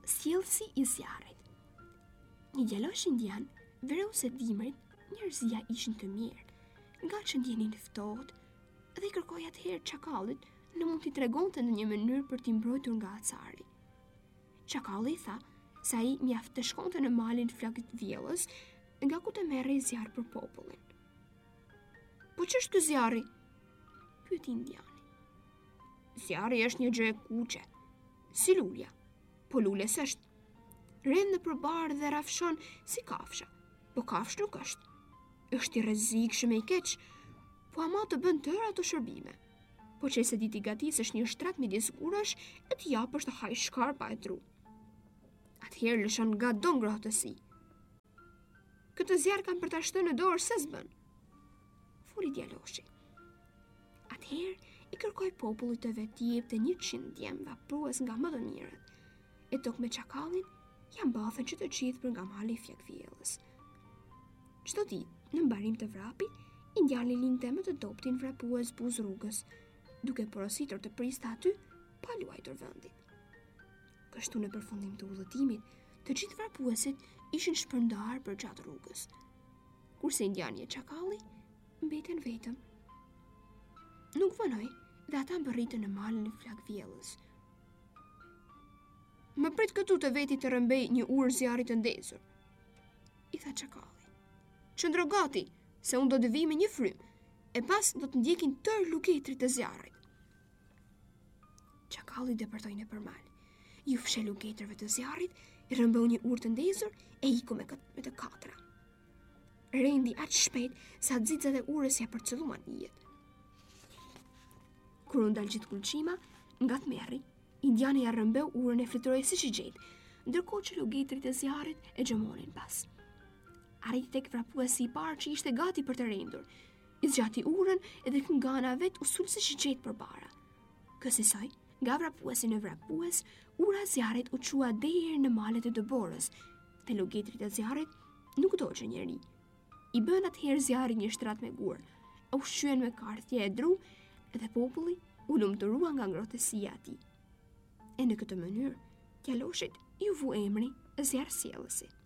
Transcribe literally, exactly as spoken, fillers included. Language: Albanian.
sjellësi i zjarrit. Një djalosh indian vreu se dimrit njerëzia ishin të mirë, nga që ndjenin ftohtë, dhe i kërkoi atëherë Çakallit në mund t'i tregonte në një mënyrë për t'i mbrojtur nga acari. Çakalli tha se ai mjaft të shkonte në malin Flakët Vjellës, nga ku të merrej zjarr për popullin. Po ç'është ky zjarri? Pyeti indiani. Zjarri është një gjë e kuqe, si lulja, po lule s'është. Rend në përbarë dhe rafshon si kafsha, po kafsh nuk është. Është i rrezikshëm e i keq, po ama të bën tëra ato shërbime. Po që se ti gatisësh një shtrat midis gurash e ti japësh të haj shkarpa e tru. Atëherë lëshon nga do ngrohtësi. Këtë zjarr kam për ta shtënë në dorë se s'bën. Fuli djaloshi. Atëherë i kërkoi popullit të vet t'i jepte njëqind djem vaprues nga më të mirët. E tok me Çakallin ja mbathën që të gjithë për nga mali Flakëvjellës. Çdo ditë, në mbarim të vrapit, indiani linte me të doptin vrapues buz rrugës, duke porositur të priste aty pa luajtur vendin. Kështu në përfundim të udhëtimit, të gjithë vrapuesit ishin shpërndarë për gjatë rrugës, kurse indiani e Çakalli mbeten vetëm. Nuk vonoi dhe ata mbërritën në malin e Flakëvjellës. Më prit këtu të veti të rëmbej një urë zjarri të ndezur, i tha Çakalli. Qëndro gati, se unë do të vi me një frym, e pas do të ndjekin tërë lugetrit të zjarrit. Çakalli depërtoi nëpër mal. Ju fshe lugetrave të zjarrit, i rëmbeu një urë të ndezur e iku me, me të katra. Rendi aq shpejt sa xixat e urës ja përcëlluan jetë. Kur u ndal gjithë kulçima, nga tmerri, indiani ja rëmbeu urën e fluturoi siç i gjet, ndërkohë që lugetrit e zjarrit e xhamonin pas. Arriti tek vrapuesi i parë që ishte gati për të rendur. I zgjati urën edhe këngana vet u sul siç i gjet përpara. Kësaj, nga vrapuesi në vrapues, ura e zjarrit u çua deri në malet e dëborës, dhe lugetrit e zjarrit nuk doçi njeri. I bën atëherë zjarri një shtrat me gur, u ushqyen me karthje e dru, edhe populli u lumturua nga ngrohtësia e tij. E në këtë mënyrë, djaloshit ju vu emri zjarrsjellësi.